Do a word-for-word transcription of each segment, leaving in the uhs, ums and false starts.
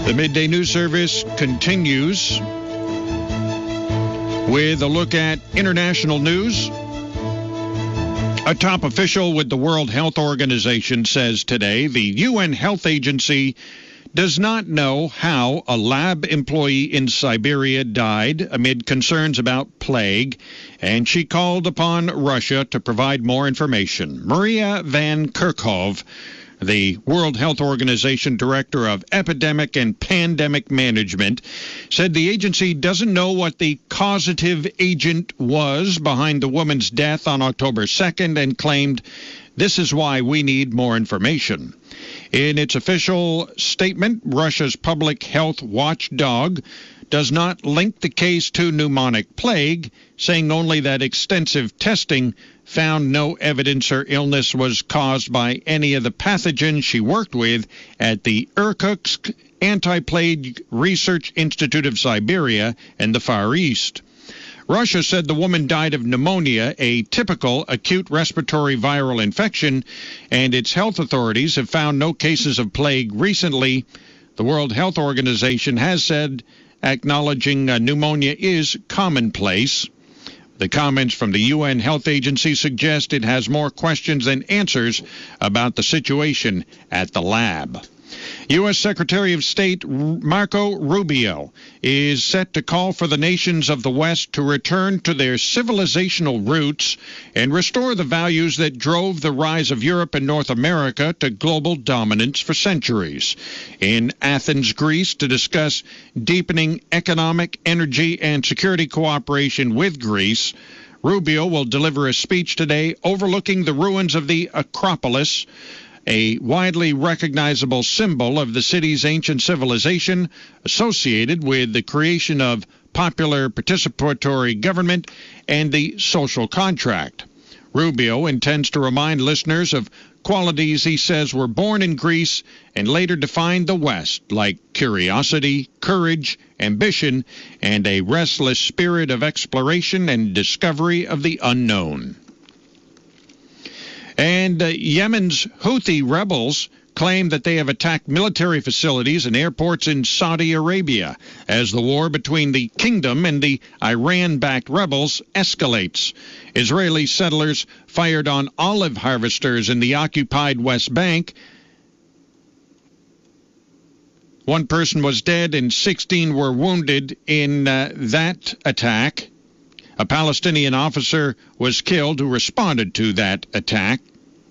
The Midday News Service continues with a look at international news. A top official with the World Health Organization says today the U N Health Agency does not know how a lab employee in Siberia died amid concerns about plague, and she called upon Russia to provide more information. Maria Van Kerkhove, the World Health Organization Director of Epidemic and Pandemic Management, said the agency doesn't know what the causative agent was behind the woman's death on October second and claimed, "This is why we need more information." In its official statement, Russia's public health watchdog does not link the case to pneumonic plague, saying only that extensive testing found no evidence her illness was caused by any of the pathogens she worked with at the Irkutsk Anti-Plague Research Institute of Siberia and the Far East. Russia said the woman died of pneumonia, a typical acute respiratory viral infection, and its health authorities have found no cases of plague recently. The World Health Organization has said acknowledging uh, pneumonia is commonplace. The comments from the U N Health Agency suggest it has more questions than answers about the situation at the lab. U S. Secretary of State Marco Rubio is set to call for the nations of the West to return to their civilizational roots and restore the values that drove the rise of Europe and North America to global dominance for centuries. In Athens, Greece, to discuss deepening economic, energy, and security cooperation with Greece, Rubio will deliver a speech today overlooking the ruins of the Acropolis, a widely recognizable symbol of the city's ancient civilization associated with the creation of popular participatory government and the social contract. Rubio intends to remind listeners of qualities he says were born in Greece and later defined the West, like curiosity, courage, ambition, and a restless spirit of exploration and discovery of the unknown. And uh, Yemen's Houthi rebels claim that they have attacked military facilities and airports in Saudi Arabia as the war between the kingdom and the Iran-backed rebels escalates. Israeli settlers fired on olive harvesters in the occupied West Bank. One person was dead and sixteen were wounded in uh, that attack. A Palestinian officer was killed who responded to that attack.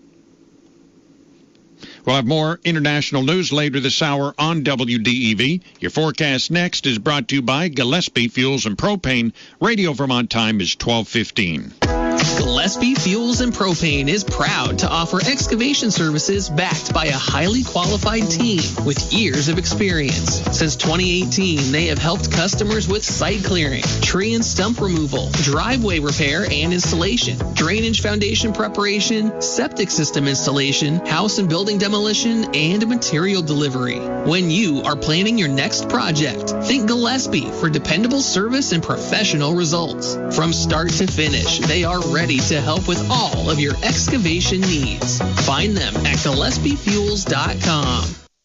We'll have more international news later this hour on W D E V. Your forecast next is brought to you by Gillespie Fuels and Propane. Radio Vermont time is twelve fifteen. Gillespie Fuels and Propane is proud to offer excavation services backed by a highly qualified team with years of experience. Since twenty eighteen, they have helped customers with site clearing, tree and stump removal, driveway repair and installation, drainage foundation preparation, septic system installation, house and building demolition, and material delivery. When you are planning your next project, think Gillespie for dependable service and professional results. From start to finish, they are ready to help with all of your excavation needs. Find them at Gillespie Fuels dot com.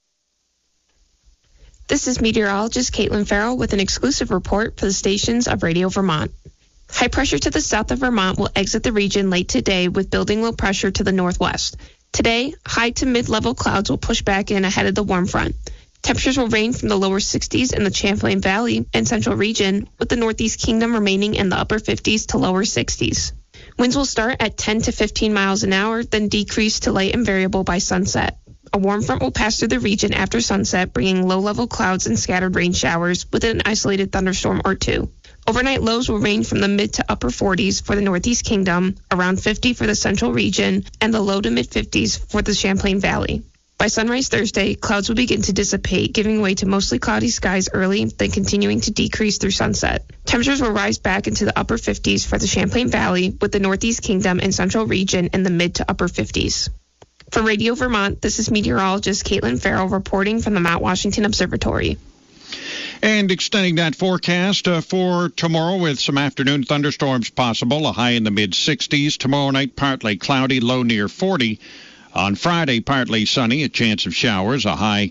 This is meteorologist Caitlin Farrell with an exclusive report for the stations of Radio Vermont. High pressure to the south of Vermont will exit the region late today with building low pressure to the northwest. Today, high to mid-level clouds will push back in ahead of the warm front. Temperatures will range from the lower sixties in the Champlain Valley and Central Region, with the Northeast Kingdom remaining in the upper fifties to lower sixties. Winds will start at ten to fifteen miles an hour, then decrease to light and variable by sunset. A warm front will pass through the region after sunset, bringing low-level clouds and scattered rain showers with an isolated thunderstorm or two. Overnight lows will range from the mid to upper forties for the Northeast Kingdom, around fifty for the Central Region, and the low to mid-fifties for the Champlain Valley. By sunrise Thursday, clouds will begin to dissipate, giving way to mostly cloudy skies early, then continuing to decrease through sunset. Temperatures will rise back into the upper fifties for the Champlain Valley, with the Northeast Kingdom and Central Region in the mid to upper fifties. For Radio Vermont, this is meteorologist Caitlin Farrell reporting from the Mount Washington Observatory. And extending that forecast uh, for tomorrow with some afternoon thunderstorms possible, a high in the mid-sixties. Tomorrow night, partly cloudy, low near forty. On Friday, partly sunny, a chance of showers, a high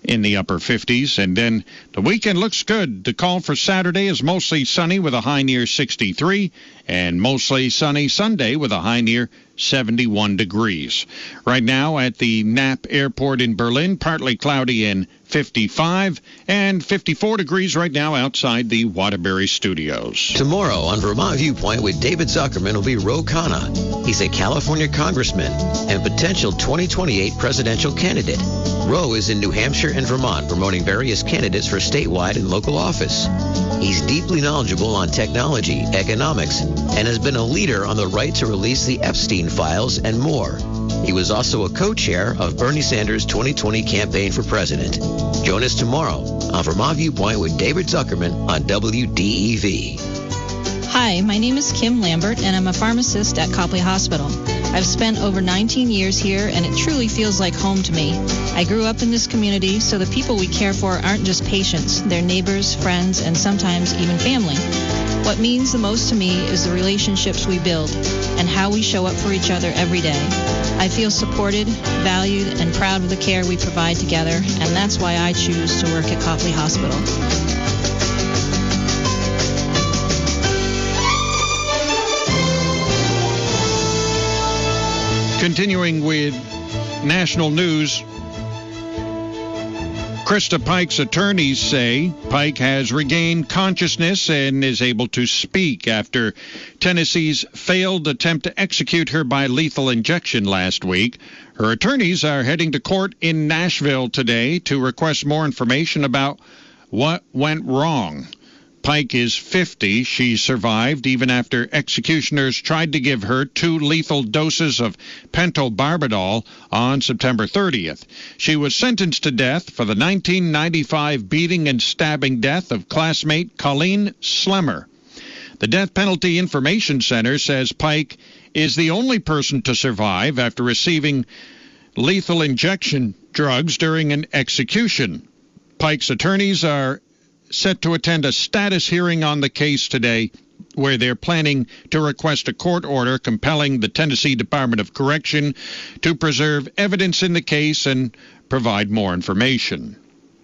in the upper fifties. And then the weekend looks good. The call for Saturday is mostly sunny with a high near sixty-three, and mostly sunny Sunday with a high near seventy-one degrees. Right now at the Knapp Airport in Berlin, partly cloudy and fifty-five, and fifty-four degrees right now outside the Waterbury Studios. Tomorrow on Vermont Viewpoint with David Zuckerman will be Ro Khanna. He's a California congressman and potential twenty twenty-eight presidential candidate. Ro is in New Hampshire and Vermont promoting various candidates for statewide and local office. He's deeply knowledgeable on technology, economics, and has been a leader on the right to release the Epstein files and more. He was also a co-chair of Bernie Sanders' twenty twenty campaign for president. Join us tomorrow on Vermont Viewpoint with David Zuckerman on W D E V. Hi, my name is Kim Lambert, and I'm a pharmacist at Copley Hospital. I've spent over nineteen years here, and it truly feels like home to me. I grew up in this community, so the people we care for aren't just patients. They're neighbors, friends, and sometimes even family. What means the most to me is the relationships we build and how we show up for each other every day. I feel supported, valued, and proud of the care we provide together, and that's why I choose to work at Copley Hospital. Continuing with national news, Krista Pike's attorneys say Pike has regained consciousness and is able to speak after Tennessee's failed attempt to execute her by lethal injection last week. Her attorneys are heading to court in Nashville today to request more information about what went wrong. Pike is fifty. She survived even after executioners tried to give her two lethal doses of pentobarbital on September thirtieth. She was sentenced to death for the nineteen ninety-five beating and stabbing death of classmate Colleen Slemmer. The Death Penalty Information Center says Pike is the only person to survive after receiving lethal injection drugs during an execution. Pike's attorneys are set to attend a status hearing on the case today, where they're planning to request a court order compelling the Tennessee Department of Correction to preserve evidence in the case and provide more information.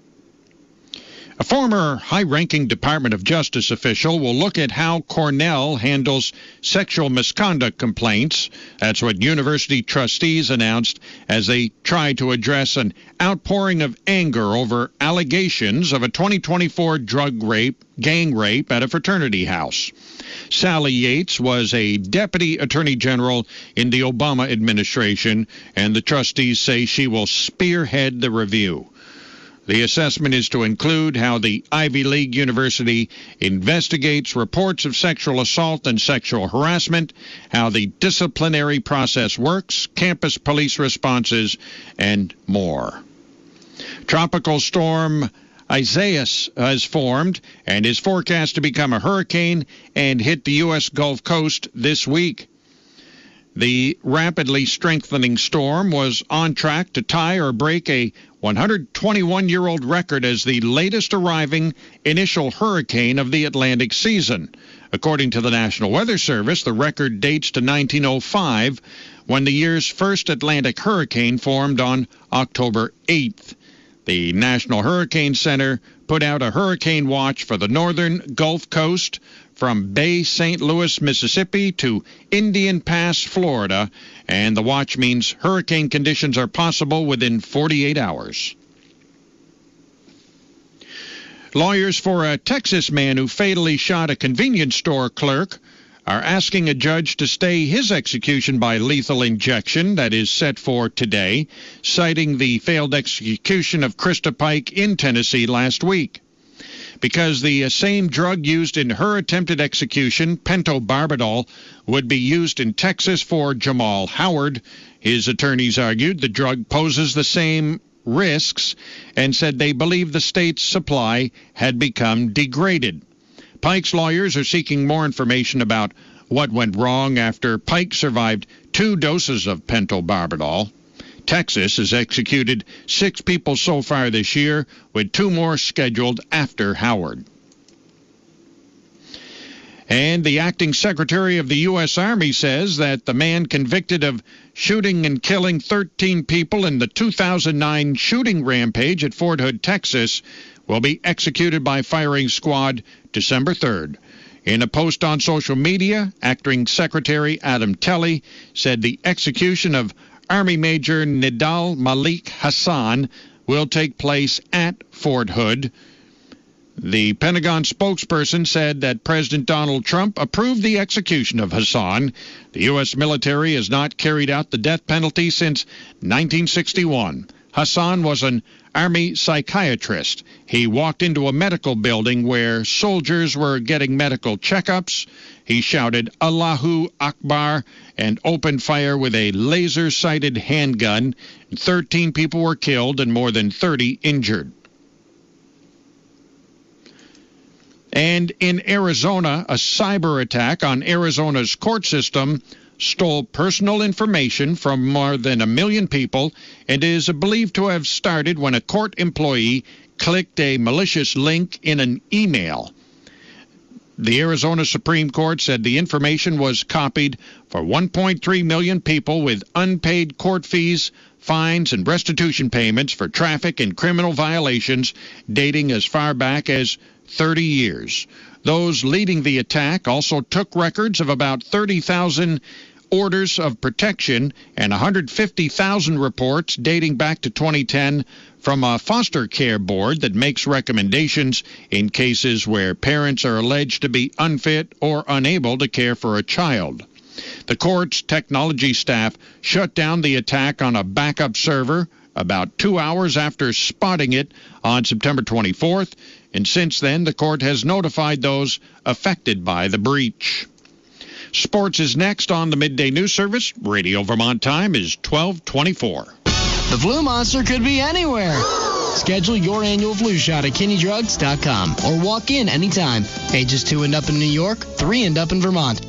A former high-ranking Department of Justice official will look at how Cornell handles sexual misconduct complaints. That's what university trustees announced as they try to address an outpouring of anger over allegations of a twenty twenty-four drug rape, gang rape at a fraternity house. Sally Yates was a deputy attorney general in the Obama administration, and the trustees say she will spearhead the review. The assessment is to include how the Ivy League University investigates reports of sexual assault and sexual harassment, how the disciplinary process works, campus police responses, and more. Tropical storm Isaias has formed and is forecast to become a hurricane and hit the U S Gulf Coast this week. The rapidly strengthening storm was on track to tie or break a one hundred twenty-one-year-old record as the latest arriving initial hurricane of the Atlantic season. According to the National Weather Service, the record dates to nineteen oh five, when the year's first Atlantic hurricane formed on October eighth. The National Hurricane Center put out a hurricane watch for the northern Gulf Coast from Bay Saint Louis, Mississippi to Indian Pass, Florida, and the watch means hurricane conditions are possible within forty-eight hours. Lawyers for a Texas man who fatally shot a convenience store clerk are asking a judge to stay his execution by lethal injection that is set for today, citing the failed execution of Krista Pike in Tennessee last week. Because the same drug used in her attempted execution, pentobarbital, would be used in Texas for Jamal Howard, his attorneys argued the drug poses the same risks and said they believe the state's supply had become degraded. Pike's lawyers are seeking more information about what went wrong after Pike survived two doses of pentobarbital. Texas has executed six people so far this year, with two more scheduled after Howard. And the acting secretary of the U S. Army says that the man convicted of shooting and killing thirteen people in the two thousand nine shooting rampage at Fort Hood, Texas, will be executed by firing squad December third. In a post on social media, Acting Secretary Adam Telly said the execution of Army Major Nidal Malik Hassan will take place at Fort Hood. The Pentagon spokesperson said that President Donald Trump approved the execution of Hassan. The U S military has not carried out the death penalty since nineteen sixty-one. Hassan was an Army psychiatrist. He walked into a medical building where soldiers were getting medical checkups. He shouted Allahu Akbar and opened fire with a laser-sighted handgun. thirteen people were killed and more than thirty injured. And in Arizona, a cyber attack on Arizona's court system stole personal information from more than a million people and is believed to have started when a court employee clicked a malicious link in an email. The Arizona Supreme Court said the information was copied for one point three million people with unpaid court fees, fines, and restitution payments for traffic and criminal violations dating as far back as thirty years. Those leading the attack also took records of about thirty thousand orders of protection and one hundred fifty thousand reports dating back to twenty ten from a foster care board that makes recommendations in cases where parents are alleged to be unfit or unable to care for a child. The court's technology staff shut down the attack on a backup server about two hours after spotting it on September twenty-fourth, and since then the court has notified those affected by the breach. Sports is next on the Midday News Service. Radio Vermont time is twelve twenty-four. The flu monster could be anywhere. Schedule your annual flu shot at kinney drugs dot com or walk in anytime. Ages two and up in New York, three and up in Vermont.